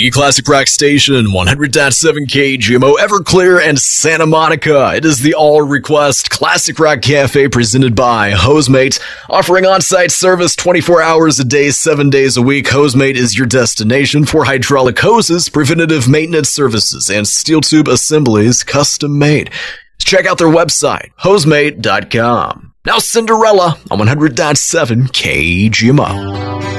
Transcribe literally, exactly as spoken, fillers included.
The Classic Rock Station, one hundred point seven K G M O, Everclear, and Santa Monica. It is the All Request Classic Rock Cafe presented by Hosemate, offering on-site service twenty-four hours a day, seven days a week. Hosemate is your destination for hydraulic hoses, preventative maintenance services, and steel tube assemblies custom made. Check out their website, hosemate dot com. Now Cinderella on one hundred point seven K G M O.